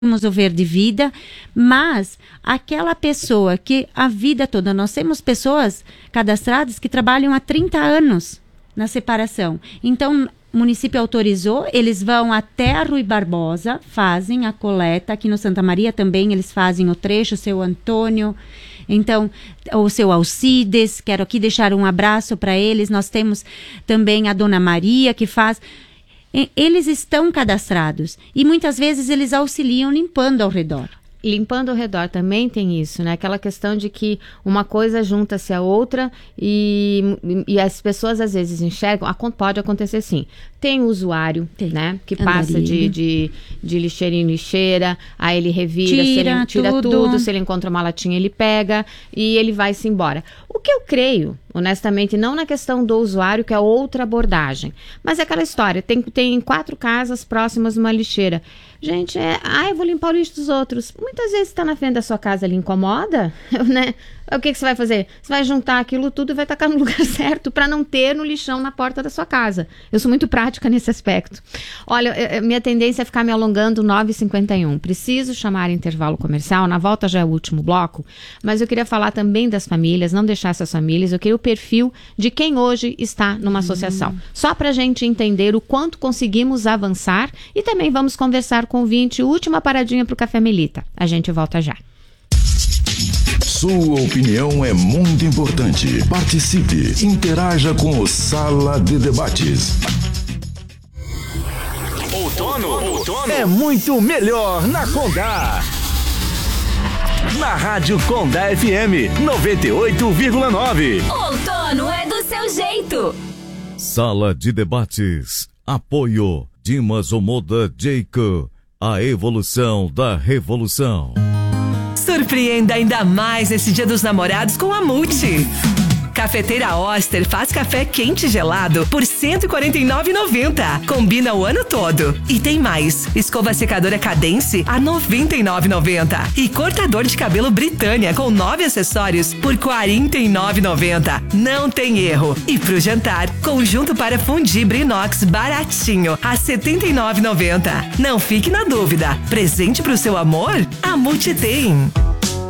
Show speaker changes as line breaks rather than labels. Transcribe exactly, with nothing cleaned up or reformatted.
temos o Verde Vida, mas aquela pessoa que a vida toda, nós temos pessoas cadastradas que trabalham há trinta anos na separação. Então, o município autorizou, eles vão até a Rui Barbosa, fazem a coleta, aqui no Santa Maria também eles fazem o trecho, o seu Antônio, então, o seu Alcides, quero aqui deixar um abraço para eles, nós temos também a Dona Maria que faz... Eles estão cadastrados e muitas vezes eles auxiliam limpando ao redor.
Limpando ao redor também tem isso, né? Aquela questão de que uma coisa junta-se a outra e, e as pessoas às vezes enxergam, pode acontecer sim. Tem o usuário, tem, né? Que passa de, de, de lixeira em lixeira, aí ele revira, tira, se ele, tira tudo. tudo, se ele encontra uma latinha ele pega e ele vai-se embora. O que eu creio, honestamente, não na questão do usuário, que é outra abordagem, mas é aquela história, tem, tem quatro casas próximas de uma lixeira. Gente, é, ah, eu vou limpar o lixo dos outros. Muitas vezes está na frente da sua casa, ali incomoda, né? O que, que você vai fazer? Você vai juntar aquilo tudo e vai tacar no lugar certo para não ter no lixão na porta da sua casa. Eu sou muito prática nesse aspecto. Olha, minha tendência é ficar me alongando nove e cinquenta e um. Preciso chamar intervalo comercial. Na volta já é o último bloco. Mas eu queria falar também das famílias, não deixar essas famílias. Eu queria o perfil de quem hoje está numa associação. Hum. Só para a gente entender o quanto conseguimos avançar e também vamos conversar com o ouvinte. Última paradinha para o Café Melita. A gente volta já.
Sua opinião é muito importante. Participe, interaja com o Sala de Debates.
Outono, outono é muito melhor na Condá. Na Rádio Condá F M noventa e oito vírgula nove.
Outono é do seu jeito.
Sala de Debates. Apoio Dimas Omoda Jeico. A evolução da revolução.
Surpreenda ainda mais nesse Dia dos Namorados com a Multi. Cafeteira Oster faz café quente e gelado por cento e quarenta e nove reais e noventa centavos. Combina o ano todo. E tem mais. Escova secadora Cadence a noventa e nove reais e noventa centavos. E cortador de cabelo Britânia com nove acessórios por quarenta e nove reais e noventa centavos. Não tem erro. E pro jantar, conjunto para fundir Brinox baratinho a setenta e nove reais e noventa centavos. Não fique na dúvida. Presente pro seu amor? A Multi tem.